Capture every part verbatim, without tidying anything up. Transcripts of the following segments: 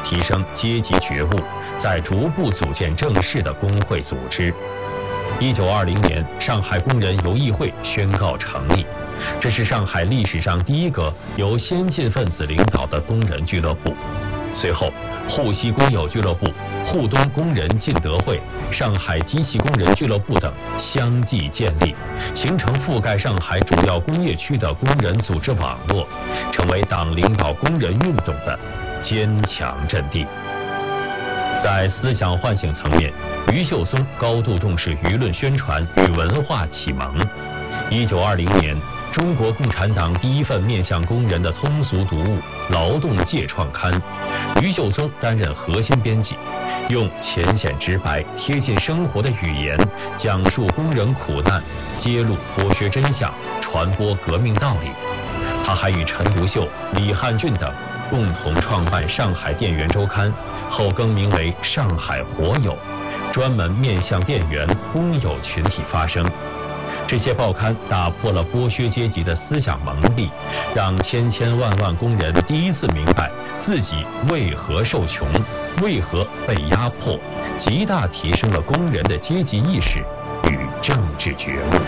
提升阶级觉悟，在逐步组建正式的工会组织。一九二零年，上海工人游艺会宣告成立，这是上海历史上第一个由先进分子领导的工人俱乐部。随后，沪西工友俱乐部、沪东工人进德会、上海机器工人俱乐部等相继建立，形成覆盖上海主要工业区的工人组织网络，成为党领导工人运动的坚强阵地。在思想唤醒层面，余秀松高度重视舆论宣传与文化启蒙。一九二零年，中国共产党第一份面向工人的通俗读物《劳动界》创刊，余秀松担任核心编辑，用浅显直白、贴近生活的语言讲述工人苦难，揭露剥削真相，传播革命道理。他还与陈独秀、李汉俊等共同创办《上海电源周刊》，后更名为《上海火友》，专门面向电源、工友群体发声。这些报刊打破了剥削阶级的思想蒙蔽，让千千万万工人第一次明白自己为何受穷，为何被压迫，极大提升了工人的阶级意识与政治觉悟。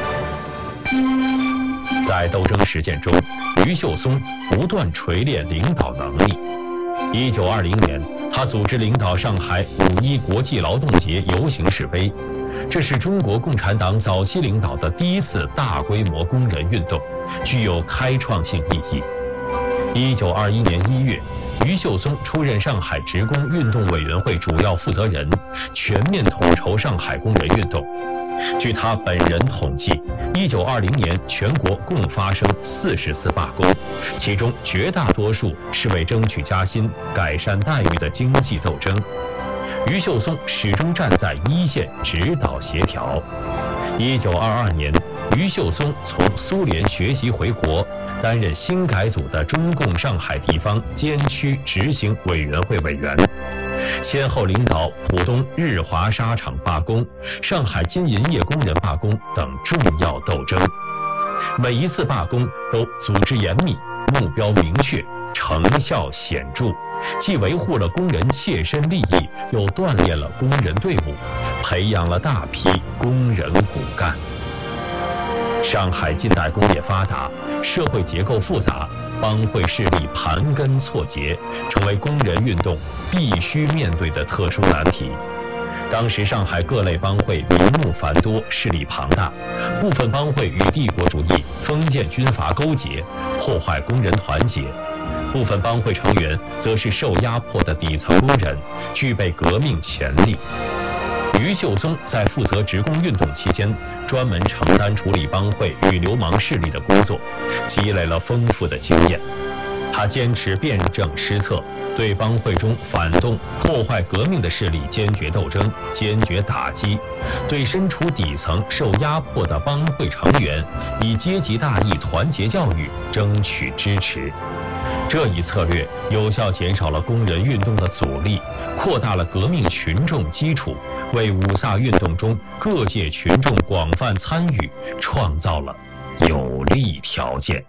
在斗争实践中，余秀松不断锤炼领导能力。一九二零年，他组织领导上海五一国际劳动节游行示威，这是中国共产党早期领导的第一次大规模工人运动，具有开创性意义。一九二一年一月，余秀松出任上海职工运动委员会主要负责人，全面统筹上海工人运动。据他本人统计，一九二零年全国共发生四十次罢工，其中绝大多数是为争取加薪、改善待遇的经济斗争。余秀松始终站在一线指导协调。一九二二年，余秀松从苏联学习回国，担任新改组的中共上海地方监区执行委员会委员，先后领导浦东日华纱厂罢工、上海金银业工人罢工等重要斗争。每一次罢工都组织严密，目标明确，成效显著，既维护了工人切身利益，又锻炼了工人队伍，培养了大批工人骨干。上海近代工业发达，社会结构复杂，帮会势力盘根错节，成为工人运动必须面对的特殊难题。当时上海各类帮会名目繁多，势力庞大，部分帮会与帝国主义、封建军阀勾结，破坏工人团结；部分帮会成员则是受压迫的底层工人，具备革命潜力。余秀松在负责职工运动期间，专门承担处理帮会与流氓势力的工作，积累了丰富的经验。他坚持辩证施策，对帮会中反动、破坏革命的势力坚决斗争、坚决打击，对身处底层受压迫的帮会成员以阶级大义团结教育争取支持。这一策略有效减少了工人运动的阻力，扩大了革命群众基础，为五卅运动中各界群众广泛参与创造了有利条件。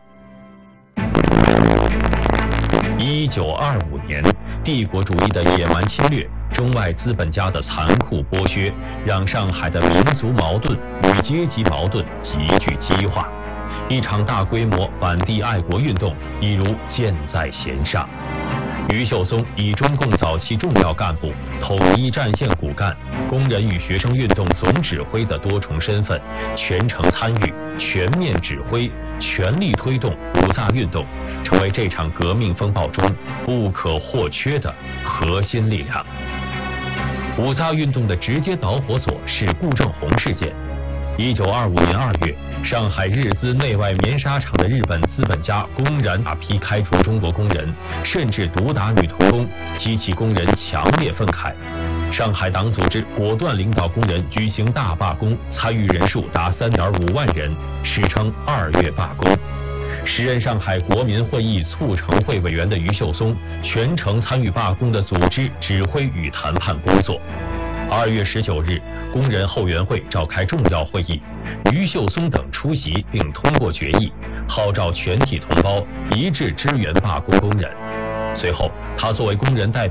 一九二五年，帝国主义的野蛮侵略、中外资本家的残酷剥削，让上海的民族矛盾与阶级矛盾急剧激化。一场大规模反帝爱国运动已如箭在弦上。余秀松以中共早期重要干部、统一战线骨干、工人与学生运动总指挥的多重身份，全程参与、全面指挥、全力推动五卅运动，成为这场革命风暴中不可或缺的核心力量。五卅运动的直接导火索是顾正红事件。一九二五年二月，上海日资内外棉纱厂的日本资本家公然大批开除中国工人，甚至毒打女童工，激起工人强烈愤慨。上海党组织果断领导工人举行大罢工，参与人数达三点五万人，史称二月罢工。时任上海国民会议促成会委员的余秀松，全程参与罢工的组织、指挥与谈判工作。二月十九日，工人后援会召开重要会议，余秀松等出席并通过决议，号召全体同胞一致支援罢工工人。随后，他作为工人代表